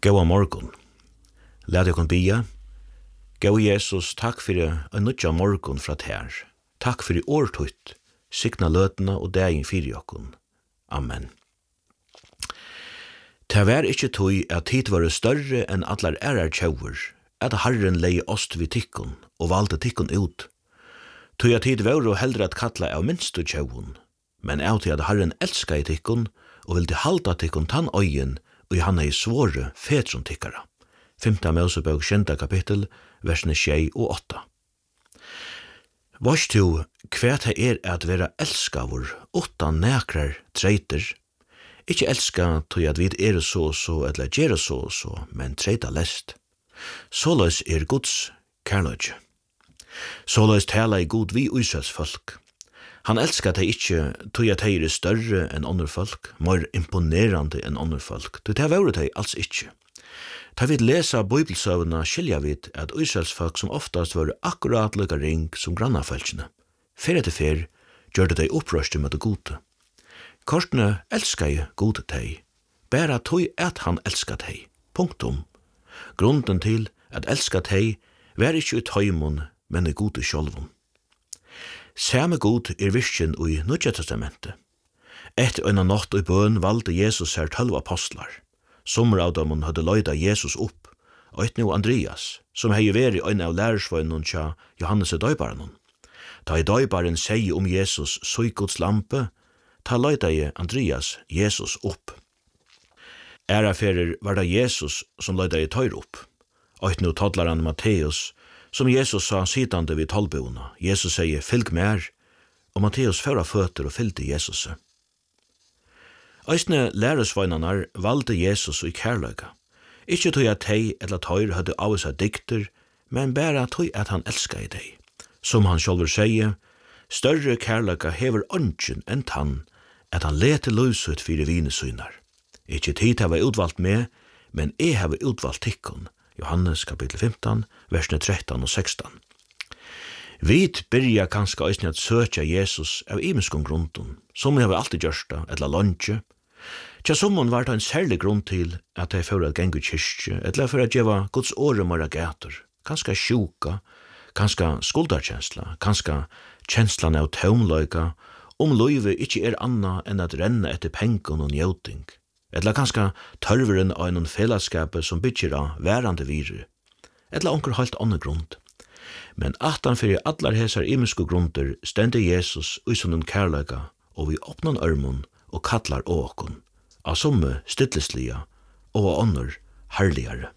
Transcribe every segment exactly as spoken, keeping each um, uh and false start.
Gåa morgon. Lad okon bia. Gå Jesus, takk fyrir en nudja morgon fra her. Takk fyrir årtutt, signa løtena og degin fyrir okon. Amen. Ta vær ikkje tøy at tid var større enn allar ærar tjauver, at Herren leie ost vid tikkun og valde tikkun ut. Tøy at tid var og heldre at kalla av minstu tjauvun, men av til at Herren elska i tikkun og vildi halda tikkun tann øyen og han er svåre fetron tikkara. Femta Mosebok sjenda kapittel, versene tjei og åtta. Vars tu, kvært er at vera elskavur, utan nekrar treiter, ikkje elska tog at vid er så og så, eller gjer så og så, men treita lest. Såleis er Guds kærløgje. Såleis tala i god vi Israels folk. Han elskar deg ikkje tog at deg er større enn andre folk, mer imponerande enn andre folk. Du tar vore deg alls ikkje. Ta vid lesa bibelsøvna skilja vid at Israels folk som oftast var akkurat lukka ring som grannafølgjene. Fer etter fer gjør det deg opprørste med det gode. Kortene elskar jeg gode deg, bæra tog at han elskar deg. Punktum. Grunden til at elskar deg var ikkje ut høymon, men i gode sjolvun. Samme god er virkjen i Nudja testamentet. Etter øyna natt og bøn valde Jesus her tølv apostlar. Sommer av dem hadde løyda Jesus opp, og et nu Andreas, som hei væri øyna av lærersvøynen tja Johannes i døybaren. Ta i døybaren segi om Jesus søy Guds lampe, ta løyda i Andreas Jesus opp. Æraferer var det Jesus som løyda i tøyr opp, og et nu toddlaren Matteus, som Jesus sa sidande vid tolvbona. Jesus sier, fylg mer, og Matteus føra føtter og fylgte Jesus. Eisne læresvøynanar valde Jesus i kærløyga. Ikkje tog at hei eller tøyr hadde av seg dikter, men bæra tog at han elska i deg. Som han sjálfur sier, større kærløyga hever ønsken enn tann, at han lete løsut fyrir vinesynar. Ikkje tid hava utvalgt med, men eg hava utvalgt tikkun. Johannes kapittel femton, versene tretton og sexton. Vit byrja kanska eisne at søkja Jesus av imenskon grunden, som vi har alltid gjørsta, eller lunge. Tja sommon var det en særlig grunn til at jeg fyrir at gengu kyrkje, eller for at gjeva Guds åre mara gater, kanska sjuka, kanska skuldarkjensla, kanska kjenslan av taumløyga, om løyve ikkje er anna enn at renna etter pengon og njóting. Etla kanska tørveren av en fellesskapet som byggjer av værande virer. Etla onker halt annan grund. Men atan fyrir allar hesar imensko grunder stender Jesus ui sunnum kærleika og vi åpnan ørmun og kallar åkon, av somme stilleslia og av annor herligare.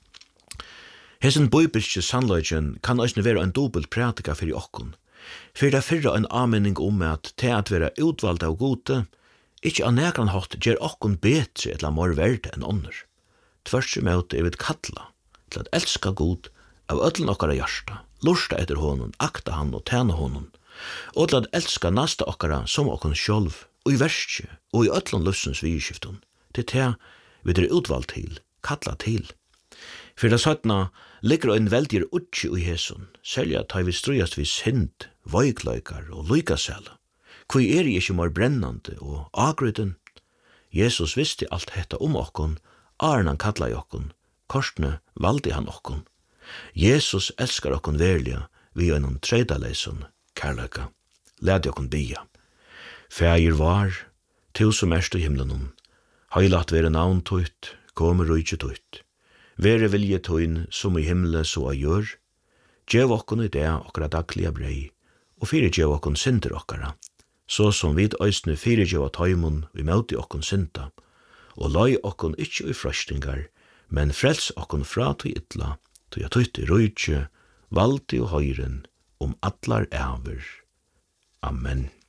Hesen bøybyrkje sannløgjen kan eisne vera en dobelt pratika fyrir åkon, fyrir det fyrra en anmenning om at te at vera utvalgt av gode, ikkje av nekran hatt gjer okkon betre etla mor verde enn ånder. Tvers imot er vi kalla til at elska god av ödlen okkara hjärsta, lursta etter honom, akta han og tjene honom, og til at elska nasta okkara som okkon sjolv, og i verskje, og i ödlen lussens vidskifton, til te vi er utvalgt til, kalla til. For det sattna ligger en veldig utsi i hesun, selja ta vi strujast vi synd, vøyklaukar og lykasela. Hvor er jeg ikke mer brennande og agryden? Jesus visste alt hetta om okkon, arn han kalla i okkon, korsne valde han okkon. Jesus elskar okkon verlega, vi er noen treidaleison kærleika. Led okkon bia. Fægir var, til som erst i himlenon, heilat vere navn tøyt, kommer rujtje tøyt. Vere vilje tøyn som i himle så a gjør, gjev okkon i det okkara daglige brei, og fyrir gjev okkon synder okkara, så som vid øysne fyrirgjeva tøymon vi møti okkon synda, og lai okkon ikkje i frøstingar, men frels okkon fra tøy ytla, tøy a tøyti rujtje, valdi og høyren, om allar æver. Amen.